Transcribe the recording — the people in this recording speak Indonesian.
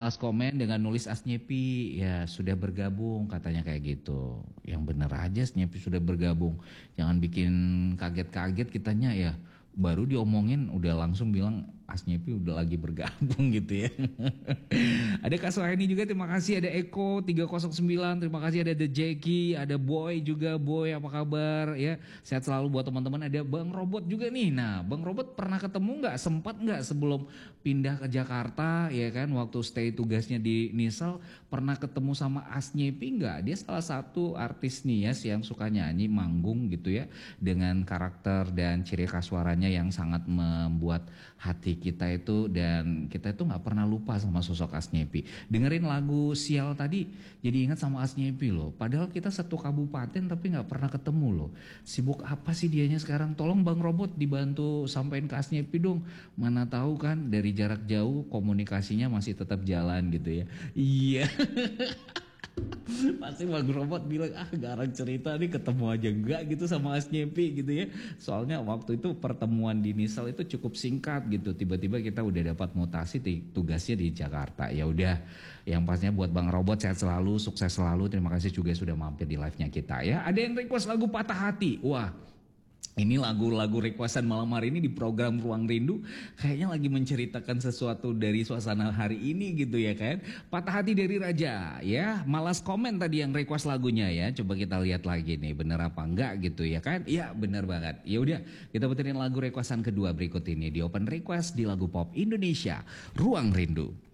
balas komen dengan nulis Asnyepi ya sudah bergabung katanya kayak gitu. Yang bener aja Asnyepi sudah bergabung. Jangan bikin kaget-kaget kitanya ya. Baru diomongin udah langsung bilang Asnyepi udah lagi bergabung gitu ya. Ada Kak Soheni juga, terima kasih. Ada Eko 309, terima kasih. Ada The Jackie, ada Boy juga. Boy apa kabar ya? Sehat selalu buat teman-teman. Ada Bang Robot juga nih. Nah Bang Robot pernah ketemu nggak? Sempat nggak sebelum pindah ke Jakarta ya kan? Waktu stay tugasnya di Nisel, pernah ketemu sama Asnyepi nggak? Dia salah satu artis nih ya yang suka nyanyi, manggung gitu ya. Dengan karakter dan ciri khas suaranya yang sangat membuat hati kita itu, dan kita itu nggak pernah lupa sama sosok Asnyepi. Dengerin lagu Sial tadi jadi ingat sama Asnyepi loh. Padahal kita satu kabupaten tapi nggak pernah ketemu loh. Sibuk apa sih dianya sekarang? Tolong Bang Robot dibantu sampein ke Asnyepi dong. Mana tahu kan dari jarak jauh komunikasinya masih tetap jalan gitu ya. Iya. Pasti Bang Robot bilang garang cerita nih ketemu aja enggak gitu sama Asnyepi gitu ya. Soalnya waktu itu pertemuan di Nisel itu cukup singkat gitu. Tiba-tiba kita udah dapat mutasi tugasnya di Jakarta. Ya udah, yang pastinya buat Bang Robot sehat selalu, sukses selalu. Terima kasih juga sudah mampir di live-nya kita ya. Ada yang request lagu Patah Hati. Wah, ini lagu-lagu requestan malam hari ini di program Ruang Rindu kayaknya lagi menceritakan sesuatu dari suasana hari ini gitu ya kan. Patah Hati dari Raja ya. Malas komen tadi yang request lagunya ya. Coba kita lihat lagi nih bener apa enggak gitu ya kan. Iya bener banget. Ya udah, kita puterin lagu requestan kedua berikut ini di Open Request di lagu pop Indonesia Ruang Rindu.